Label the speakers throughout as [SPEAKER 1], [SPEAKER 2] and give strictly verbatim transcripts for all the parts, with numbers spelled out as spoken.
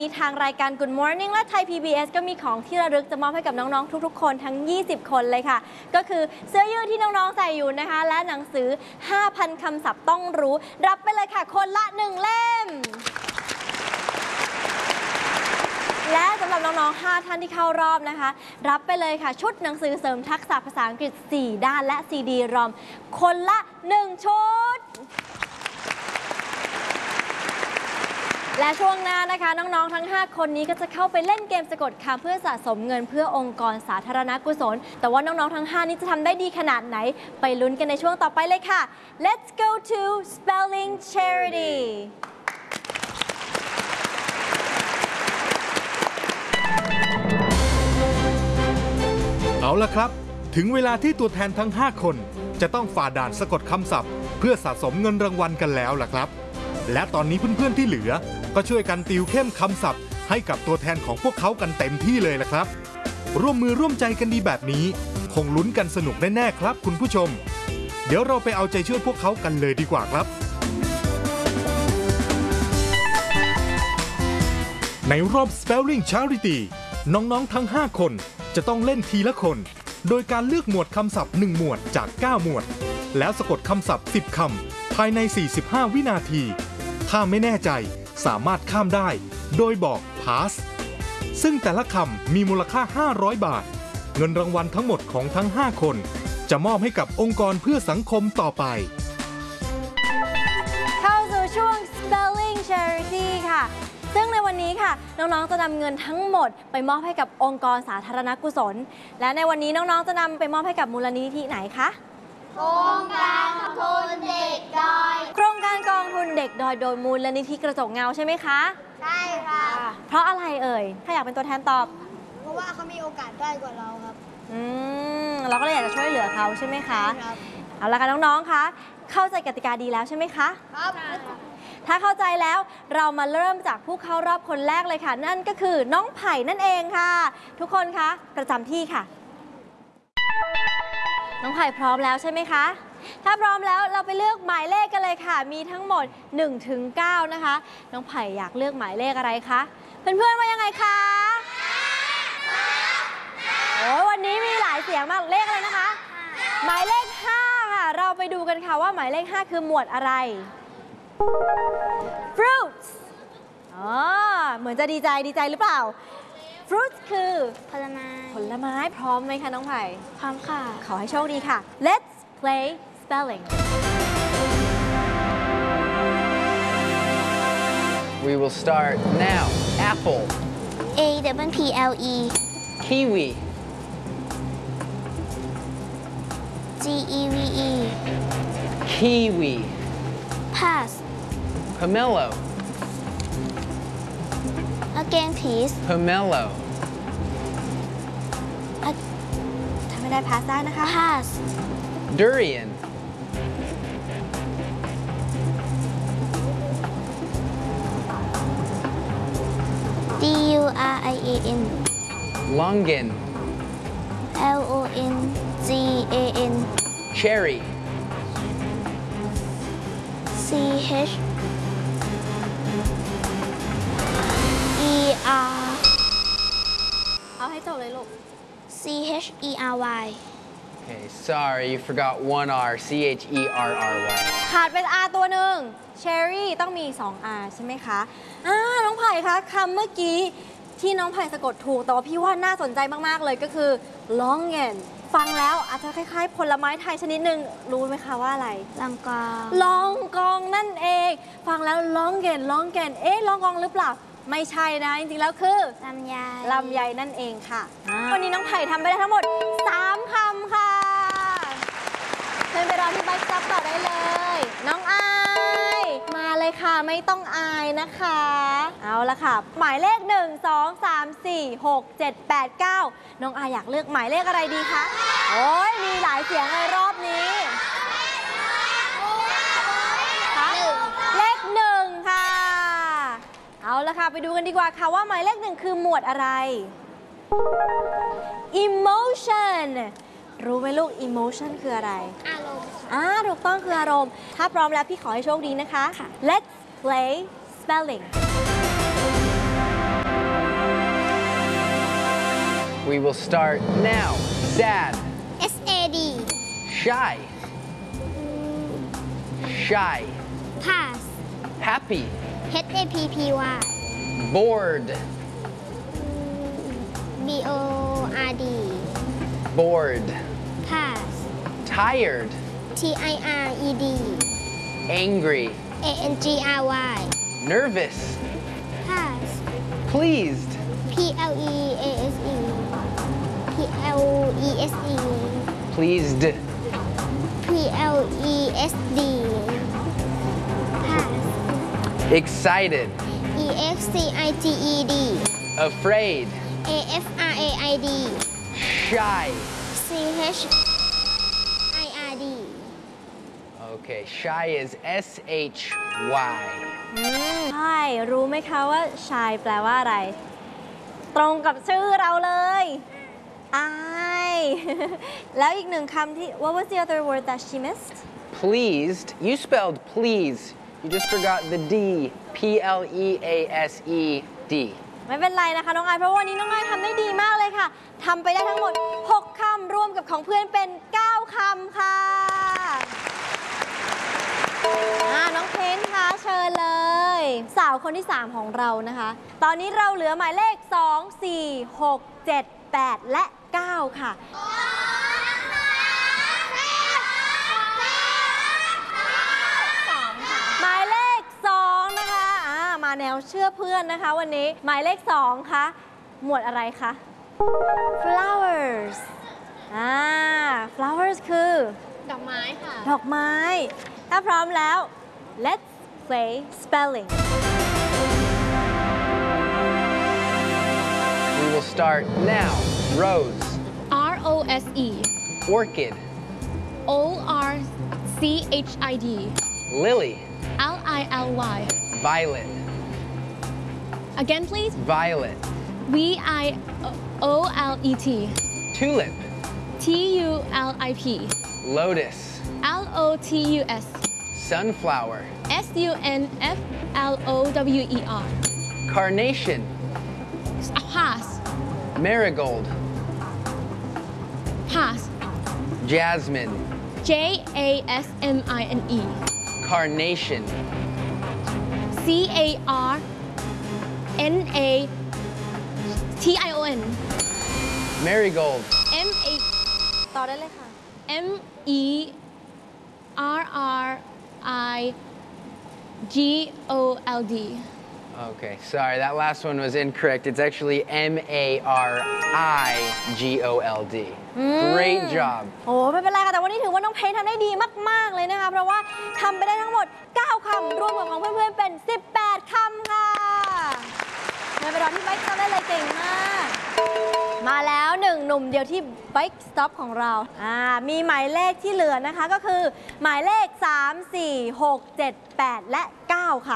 [SPEAKER 1] ทางรายการ Good Morning และไทย พี บี เอส ก็มีของที่ระลึกจะมอบให้กับน้องๆทุกๆคนทั้งยี่สิบคนเลยค่ะก็คือเสื้อยืดที่น้องๆใส่อยู่นะคะและหนังสือ ห้าพัน คำศัพท์ต้องรู้รับไปเลยค่ะคนละหนึ่งเล่มและสำหรับน้องๆห้าท่านที่เข้ารอบนะคะรับไปเลยค่ะชุดหนังสือเสริมทักษะภาษาอังกฤษสี่ด้านและ ซี ดี รอม คนละหนึ่งชุดและช่วงหน้านะคะน้องๆทั้งห้าคนนี้ก็จะเข้าไปเล่นเกมสะกดคำเพื่อสะสมเงินเพื่อองค์กรสาธารณกุศลแต่ว่าน้องๆทั้งห้านี้จะทำได้ดีขนาดไหนไปลุ้นกันในช่วงต่อไปเลยค่ะ Let's go to Spelling Charity
[SPEAKER 2] เอาล่ะครับถึงเวลาที่ตัวแทนทั้งห้าคนจะต้องฝ่าด่านสะกดคำศัพท์เพื่อสะสมเงินรางวัลกันแล้วล่ะครับและตอนนี้เพื่อนๆที่เหลือก็ช่วยกันติวเข้มคำศัพท์ให้กับตัวแทนของพวกเขากันเต็มที่เลยล่ะครับร่วมมือร่วมใจกันดีแบบนี้คงลุ้นกันสนุกแน่ๆครับคุณผู้ชมเดี๋ยวเราไปเอาใจช่วยพวกเขากันเลยดีกว่าครับในรอบ Spelling Charity น้องๆทั้งห้าคนจะต้องเล่นทีละคนโดยการเลือกหมวดคำศัพท์หนึ่งหมวดจากเก้าหมวดแล้วสะกดคำศัพท์สิบคำภายในสี่สิบห้าวินาทีถ้าไม่แน่ใจสามารถข้ามได้โดยบอก pass ซึ่งแต่ละคำมีมูลค่าห้าร้อยบาทเงินรางวัลทั้งหมดของทั้งห้าคนจะมอบให้กับองค์กรเพื่อสังคมต่อไป
[SPEAKER 1] เข้าสู่ช่วง Spelling Charity ค่ะซึ่งในวันนี้ค่ะน้องๆจะนำเงินทั้งหมดไปมอบให้กับองค์กรสาธารณกุศลและในวันนี้น้องๆจะนำไปมอบให้กับมูลนิธิไหนคะ
[SPEAKER 3] โครงการกองทุนเด็กดอย
[SPEAKER 1] โครงการกองทุนเด็กดอยโดยมูลนิธิกระจกเงาใช่ไหมคะ
[SPEAKER 3] ใช่ค่ะ
[SPEAKER 1] เพราะอะไรเอ่ยถ้าอยากเป็นตัวแทนตอบ
[SPEAKER 3] เพราะว่าเขามีโอกาสได้กว่าเราครับ
[SPEAKER 1] อืมเราก็เลยอยากจะช่วยเหลือเขาใช่ไหมคะ
[SPEAKER 3] ครับ
[SPEAKER 1] เอาละค่ะน้องๆคะเข้าใจกติกาดีแล้วใช่ไหมคะ
[SPEAKER 3] ครับ
[SPEAKER 1] ถ้าเข้าใจแล้วเรามาเริ่มจากผู้เข้ารอบคนแรกเลยค่ะนั่นก็คือน้องไผ่นั่นเองค่ะทุกคนคะประจำที่ค่ะน้องไผ่พร้อมแล้วใช่ไหมคะถ้าพร้อมแล้วเราไปเลือกหมายเลขกันเลยค่ะมีทั้งหมด หนึ่งถึงเก้า นะคะน้องไผ่อยากเลือกหมายเลขอะไรคะเพื่อนๆว่ายังไงคะโอ้วันนี้มีหลายเสียงมากเลขอะไรนะคะหมายเลขห้าค่ะเราไปดูกันค่ะว่าหมายเลขห้าคือหมวดอะไร fruits อ๋อเหมือนจะดีใจดีใจหรือเปล่า fruits คือ
[SPEAKER 3] ผลไม้
[SPEAKER 1] ผลไม้พร้อมไหมคะน้องไผ่
[SPEAKER 3] พร้อมค่ะ
[SPEAKER 1] ขอให้โชคดีค่ะ let's play spelling
[SPEAKER 4] We will start now. Apple.
[SPEAKER 3] A W P L E.
[SPEAKER 4] Kiwi.
[SPEAKER 3] G E V E.
[SPEAKER 4] Kiwi.
[SPEAKER 3] Pass.
[SPEAKER 4] Pomelo.
[SPEAKER 3] Again, please.
[SPEAKER 4] Pomelo.
[SPEAKER 1] ถ้าไม่ได้ pass ได้นะคะ
[SPEAKER 3] Pass.
[SPEAKER 4] Durian.
[SPEAKER 3] D U R I A N.
[SPEAKER 4] Longan.
[SPEAKER 3] L O N G A N.
[SPEAKER 4] Cherry.
[SPEAKER 3] C H E R.
[SPEAKER 1] เอาให้จบเลยลูก
[SPEAKER 3] C H E R Y.
[SPEAKER 4] Okay, sorry, you forgot one R. C H E R R Y.
[SPEAKER 1] ขาดเป็น R ตัวหนึ่ง Cherry ต้องมีสอง R ใช่ไหมคะอ่าน้องไผ่คะคำเมื่อกี้ที่น้องไผ่สะกดถูกแต่ว่าพี่ว่าน่าสนใจมากๆเลยก็คือ longan ฟังแล้วอาจจะคล้ายๆผลไม้ไทยชนิดหนึ่งรู้ไหมคะว่าอะไร
[SPEAKER 3] ลองกอง
[SPEAKER 1] ลองกองนั่นเองฟังแล้ว longan longan เอ๊ะลองกองหรือเปล่าไม่ใช่นะจริงๆแล้วคือ
[SPEAKER 3] ลำไย
[SPEAKER 1] ลำไยนั่นเองค่ะวันนี้น้องไผ่ทำไปได้ทั้งหมดสามคำค่ะเชิญไปรอที่ไบค์ซับต่อได้เลยน้องอายมาเลยค่ะไม่ต้องอายนะคะเอาละค่ะหมายเลขหนึ่ง สอง สาม สี่ หก เจ็ด แปด เก้าน้องอายอยากเลือกหมายเลขอะไรดีคะโอ้ยมีหลายเสียงในรอบนี้เลขหนึ่งค่ะเอาละค่ะไปดูกันดีกว่าค่ะว่าหมายเลขหนึ่งคือหมวดอะไร emotion รู้ไหมลูก emotion คืออะไร
[SPEAKER 3] อารมณ์
[SPEAKER 1] อ่าถูกต้องคืออารมณ์ถ้าพร้อมแล้วพี่ขอให้โชคดีนะคะ Let's play spelling
[SPEAKER 4] We will start now. Sad.
[SPEAKER 3] S A D
[SPEAKER 4] Shy. Shy.
[SPEAKER 3] pass
[SPEAKER 4] Happy.
[SPEAKER 3] H A P P Y
[SPEAKER 4] Bored.
[SPEAKER 3] B O R D
[SPEAKER 4] Bored.
[SPEAKER 3] pass
[SPEAKER 4] Tired.
[SPEAKER 3] T I R E D
[SPEAKER 4] Angry.
[SPEAKER 3] A N G R Y
[SPEAKER 4] Nervous.
[SPEAKER 3] pass
[SPEAKER 4] Pleased.
[SPEAKER 3] P L E A S E P L E S E
[SPEAKER 4] Pleased.
[SPEAKER 3] P L E S D pass
[SPEAKER 4] Excited.
[SPEAKER 3] E X C I T E D
[SPEAKER 4] Afraid.
[SPEAKER 3] A F R A I D
[SPEAKER 4] Shy.
[SPEAKER 3] C H I R D
[SPEAKER 4] Okay, shy is S H Y.
[SPEAKER 1] ใช่ รู้ไหมคะว่า shy แปลว่าอะไร ตรงกับชื่อเราเลยอาย แล้วอีกหนึ่งคำที่ What was the other word that she missed?
[SPEAKER 4] Pleased. You spelled please. You just forgot the D. P L E A S E D.
[SPEAKER 1] ไม่เป็นไรนะคะน้องอายเพราะวันนี้น้องอายทำได้ดีมากเลยค่ะทำไปได้ทั้งหมด หก คำรวมกับของเพื่อนเป็น เก้า คำค่ะอ่าน้องเพนคะเชิญเลย สาวคนที่ สาม ของเรานะคะ ตอนนี้เราเหลือหมายเลข สอง สี่ หก เจ็ด แปด และ เก้า ค่ะ หมายเลข สอง นะคะอ่ามาแนวเชื่อเพื่อนนะคะวันนี้ หมายเลข สอง คะ หมวดอะไรคะ flowers อ่า flowers คือ
[SPEAKER 3] ดอกไม้ค่ะ
[SPEAKER 1] ดอกไม้ ถ้าพร้อมแล้ว let's play spelling
[SPEAKER 4] We will start now. Rose.
[SPEAKER 5] R O S E
[SPEAKER 4] Orchid.
[SPEAKER 5] O R C H I D
[SPEAKER 4] Lily.
[SPEAKER 5] L I L Y
[SPEAKER 4] Violet.
[SPEAKER 5] Again please
[SPEAKER 4] Violet.
[SPEAKER 5] V I O L E T
[SPEAKER 4] Tulip.
[SPEAKER 5] T U L I P
[SPEAKER 4] Lotus.
[SPEAKER 5] L O T U S
[SPEAKER 4] Sunflower.
[SPEAKER 5] S U N F L O W E R
[SPEAKER 4] Carnation.
[SPEAKER 5] Pass
[SPEAKER 4] Marigold.
[SPEAKER 5] Pass
[SPEAKER 4] Jasmine.
[SPEAKER 5] J A S M I N E
[SPEAKER 4] Carnation.
[SPEAKER 5] C A R N A T I O N
[SPEAKER 4] Marigold.
[SPEAKER 5] M A
[SPEAKER 1] ต่อได้เลยค่ะ
[SPEAKER 5] M E R R I G O L D
[SPEAKER 4] Okay, sorry, that last one was incorrect. It's actually M A R I G O L D. Great job.
[SPEAKER 1] โอ้ไม่เป็นไรค่ะแต่วันนี้ถือว่าน้องเพนทำได้ดีมาก ๆ เลยนะคะ เพราะว่าทำไปได้ทั้งหมด เก้า คำ รวมกับของเพื่อน ๆ เป็น สิบแปด คำค่ะในเวลาที่ไบค์ทำได้เลยเก่งมาก มาแล้วหนึ่งหนุ่มเดียวที่ Bike Stop ของเราอ่ามีหมายเลขที่เหลือนะคะก็คือ หมายเลข สาม สี่ หก เจ็ด แปด และ เก้า ค่ะ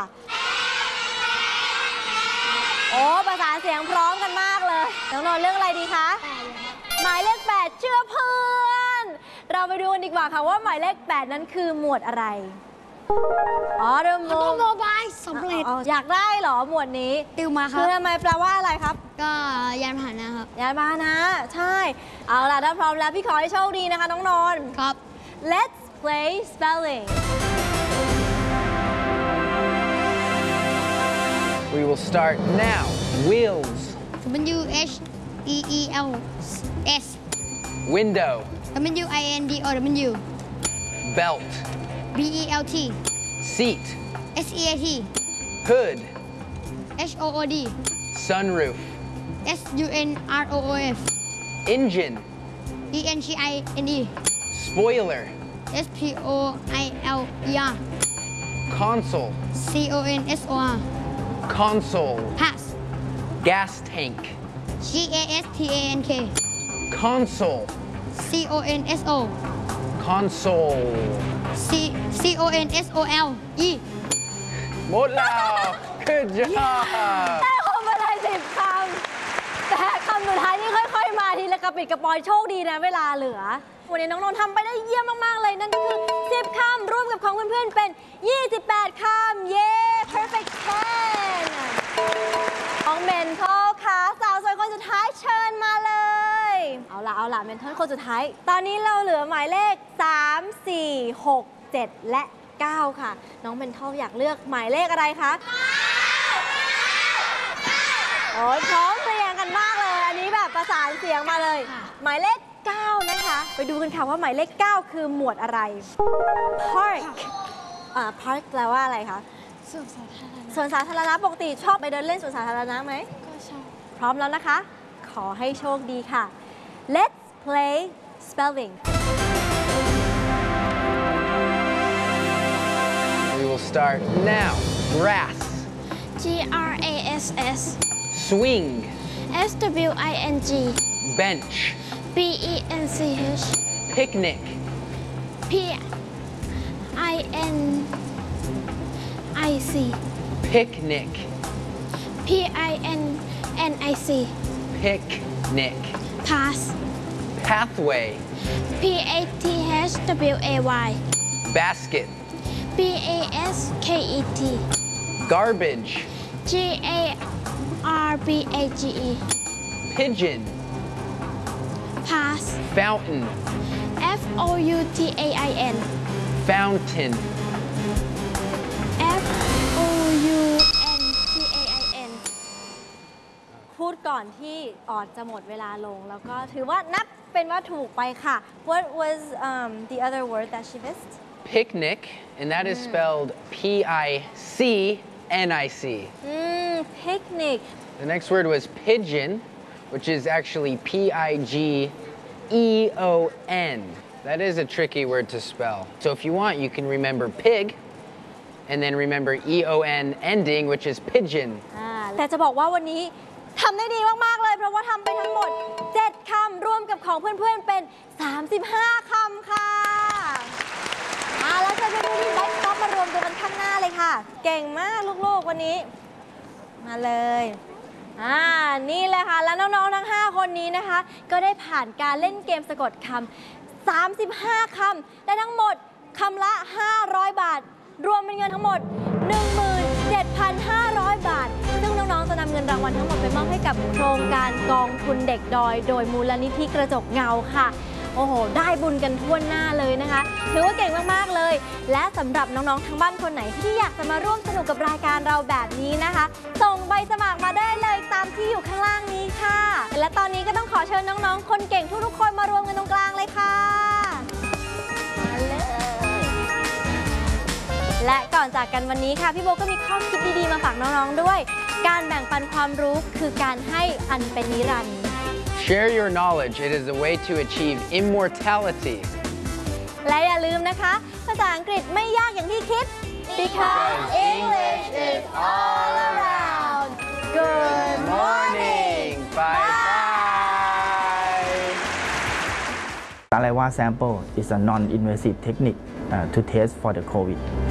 [SPEAKER 1] โอ้ประสานเสียงพร้อมกันมากเลย น้องนนท์เรื่องอะไรดีคะ หมายเลข แปด เชื่อเพื่อน เราไปดูกันดีกว่าค่ะว่าหมายเลข แปด นั้นคือหมวดอะไร อ๋อเริ่ม
[SPEAKER 3] ออโตโมบายสำเร็จ
[SPEAKER 1] อ๋ออยากได้เหรอหมวดนี้
[SPEAKER 3] ติวมาครั
[SPEAKER 1] คื
[SPEAKER 3] บ
[SPEAKER 1] อทำไมแปลว่าอะไรครับ
[SPEAKER 3] ก็ยานพาหนะครับ
[SPEAKER 1] ยานพาหนะ ใช่ เอาล่ะ ถ้าพร้อมแล้ว พี่ขอให้โชคดีนะคะน้องนนท์
[SPEAKER 3] ครับ
[SPEAKER 1] Let's play spelling
[SPEAKER 4] We will start now. Wheels.
[SPEAKER 3] W H E E L S
[SPEAKER 4] Window.
[SPEAKER 3] W I N D O W
[SPEAKER 4] Belt.
[SPEAKER 3] B E L T
[SPEAKER 4] Seat.
[SPEAKER 3] S E A T
[SPEAKER 4] Hood.
[SPEAKER 3] H O O D
[SPEAKER 4] Sunroof.
[SPEAKER 3] S U N R O O F
[SPEAKER 4] Engine.
[SPEAKER 3] E N G I N E
[SPEAKER 4] Spoiler.
[SPEAKER 3] S P O I L E R
[SPEAKER 4] Console.
[SPEAKER 3] C O N S O R
[SPEAKER 4] Console.
[SPEAKER 3] Pass
[SPEAKER 4] Gas tank.
[SPEAKER 3] G A S T A N K
[SPEAKER 4] Console.
[SPEAKER 3] C O N S O
[SPEAKER 4] Console.
[SPEAKER 3] C C O N S O L E
[SPEAKER 4] หมดแล้ว Good job.
[SPEAKER 1] ได้คำอะไรสิบคำแต่คำสุดท้ายนี่ค่อยๆ มาทีละกระปิดกระปอยโชคดีนะเวลาเหลือ วันนี้น้องนนท์ทำไปได้เยี่ยมมาก ๆ เลย นั่นก็คือ สิบ คำร่วมกับของเพื่อน ๆ เป็น ยี่สิบแปด คำ เย้ perfect ten ของเมนทอลค่ะสาวสวยคนสุดท้ายเชิญมาเลยเอาละเอาละเมนทอนคนสุดท้าย ตอนนี้เราเหลือหมายเลข สาม สี่ หก เจ็ด และ เก้า ค่ะ น้องเมนทอนอยากเลือกหมายเลขอะไรคะโอ้ยพร้อมเพรียงกันมากเลย อันนี้แบบประสานเสียงมาเลย หมายเลข เก้า นะคะ ไปดูกันค่ะว่าหมายเลข เก้า คือหมวดอะไร park อ่า park แปลว่าอะไรคะ
[SPEAKER 5] ส่วนสาธารณะ
[SPEAKER 1] สวนสาธารณะปกติชอบไปเดินเล่นสวนสาธารณะไหม
[SPEAKER 5] ก็ชอบ
[SPEAKER 1] พร้อมแล้วนะคะ ขอให้โชคดีค่ะ Let's play spelling
[SPEAKER 4] We will start now. Grass,
[SPEAKER 3] G R A S S
[SPEAKER 4] swing,
[SPEAKER 3] S W I N G
[SPEAKER 4] bench,
[SPEAKER 3] B E N C H
[SPEAKER 4] picnic,
[SPEAKER 3] P I N I C
[SPEAKER 4] picnic,
[SPEAKER 3] P I N N I C
[SPEAKER 4] picnic,
[SPEAKER 3] Pass
[SPEAKER 4] pathway,
[SPEAKER 3] P A T H W A Y
[SPEAKER 4] basket,
[SPEAKER 3] B A S K E T
[SPEAKER 4] garbage,
[SPEAKER 3] G A R B A G E
[SPEAKER 4] pigeon,
[SPEAKER 3] Pass
[SPEAKER 4] fountain,
[SPEAKER 3] F O U T A I N
[SPEAKER 4] fountain,
[SPEAKER 3] F O U N T A I N
[SPEAKER 1] พูดก่อนที่ออดจะหมดเวลาลง แล้วก็ถือว่านับเป็นว่าถูกไปค่ะ What was um, the other word that she missed?
[SPEAKER 4] picnic, and that is spelled P I C N I C.
[SPEAKER 1] Mm, picnic
[SPEAKER 4] The next word was pigeon, which is actually P I G E O N. That is a tricky word to spell. So if you want, you can remember pig, and then remember E O N ending, which is pigeon.
[SPEAKER 1] อ่าแต่จะบอกว่าวันนี้ทำได้ดีมาก ๆ เลย เพราะว่าทำไปทั้งหมด เจ็ด คำ รวมกับของเพื่อน ๆ เป็น สามสิบห้า คำค่ะอ่าแล้วจะไปดูที่ไบค์ก็มารวมตัวกันข้างหน้าเลยค่ะ เก่งมากลูก ๆ วันนี้ มาเลยอ่านี่เลยค่ะ แล้วน้อง ๆ ทั้ง ห้า คนนี้นะคะ ก็ได้ผ่านการเล่นเกมสะกดคำ สามสิบห้า คำ ได้ทั้งหมดคำละ ห้าร้อย บาท รวมเป็นเงินทั้งหมด หนึ่งหมื่นเจ็ดพันห้าร้อย บาท ซึ่งน้อง ๆ จะนำเงินรางวัลทั้งหมดไปมอบให้กับโครงการกองทุนเด็กดอย โดยมูลนิธิกระจกเงาค่ะ โอ้โห ได้บุญกันทั่วหน้าเลยนะคะถือว่าเก่งมาก ๆ เลย และสำหรับน้อง ๆ ทางบ้านคนไหนที่อยากจะมาร่วมสนุกกับรายการเราแบบนี้นะคะ ส่งใบสมัครมาได้เลยตามที่อยู่ข้างล่างนี้ค่ะ และตอนนี้ก็ต้องขอเชิญน้อง ๆ คนเก่งทุก ๆ คนมารวมกันตรงกลางเลยค่ะ มาเลย และก่อนจากกันวันนี้ค่ะ พี่โบก็มีข้อคิดดี ๆ มาฝากน้อง ๆ ด้วย การแบ่งปันความรู้คือการให้อันเป็นนิรันดร์
[SPEAKER 4] Share your knowledge. It is a way to achieve immortality.
[SPEAKER 1] และอย่าลืมนะคะ ภาษาอังกฤษไม่ยากอย่างที่คิด because English is all around Good morning
[SPEAKER 4] Bye bye.
[SPEAKER 6] Saliva sample is a non-invasive technique uh, to test for the COVID.